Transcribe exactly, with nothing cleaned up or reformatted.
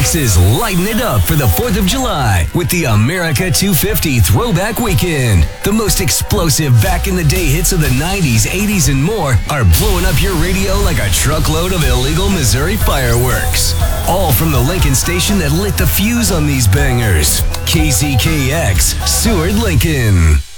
X is lighting it up for the fourth of July with the America two fifty Throwback Weekend. The most explosive back-in-the-day hits of the nineties, eighties, and more are blowing up your radio like a truckload of illegal Missouri fireworks. All from the Lincoln station that lit the fuse on these bangers. K Z K X, Seward, Lincoln.